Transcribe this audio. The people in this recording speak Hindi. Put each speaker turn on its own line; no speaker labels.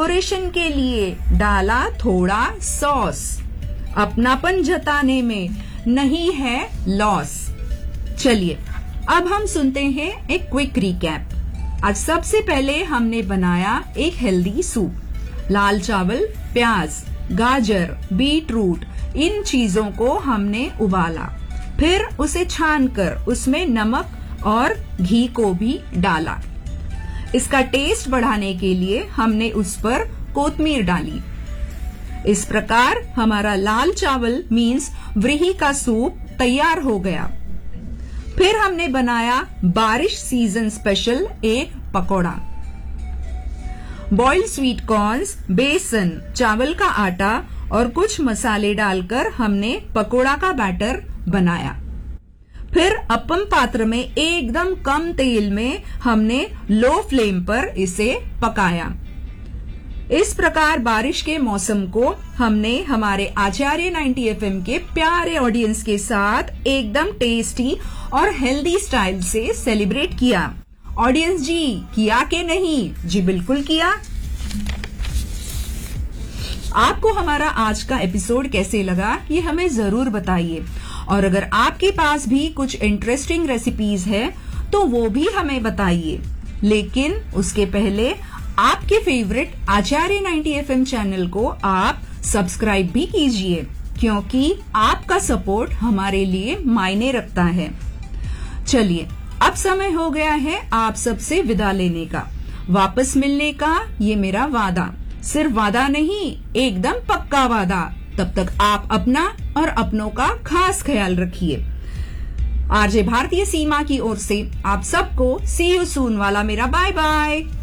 डेकोरेशन के लिए डाला थोड़ा सॉस, अपनापन जताने में नहीं है लॉस। चलिए अब हम सुनते हैं एक क्विक रिकैप। आज सबसे पहले हमने बनाया एक हेल्दी सूप। लाल चावल, प्याज, गाजर, बीटरूट, इन चीजों को हमने उबाला, फिर उसे छानकर उसमें नमक और घी को भी डाला। इसका टेस्ट बढ़ाने के लिए हमने उस पर कोतमीर डाली। इस प्रकार हमारा लाल चावल मीन्स व्रीही का सूप तैयार हो गया। फिर हमने बनाया बारिश सीजन स्पेशल एक पकौड़ा। बॉइल्ड स्वीट कॉर्न्स, बेसन, चावल का आटा और कुछ मसाले डालकर हमने पकोड़ा का बैटर बनाया। फिर अप्पम पात्र में एकदम कम तेल में हमने लो फ्लेम पर इसे पकाया। इस प्रकार बारिश के मौसम को हमने हमारे आचार्य 90 FM के प्यारे ऑडियंस के साथ एकदम टेस्टी और हेल्दी स्टाइल से सेलिब्रेट किया। ऑडियंस जी, किया कि नहीं? जी बिल्कुल किया। आपको हमारा आज का एपिसोड कैसे लगा ये हमें जरूर बताइए, और अगर आपके पास भी कुछ इंटरेस्टिंग रेसिपीज है तो वो भी हमें बताइए। लेकिन उसके पहले आपके फेवरेट आचार्य 90 FM चैनल को आप सब्सक्राइब भी कीजिए, क्योंकि आपका सपोर्ट हमारे लिए मायने रखता है। चलिए अब समय हो गया है आप सबसे विदा लेने का, वापस मिलने का ये मेरा वादा। सिर्फ वादा नहीं, एकदम पक्का वादा। तब तक आप अपना और अपनों का खास ख्याल रखिए। आरजे भारतीय सीमा की ओर से आप सबको सी यू सून वाला मेरा बाय बाय।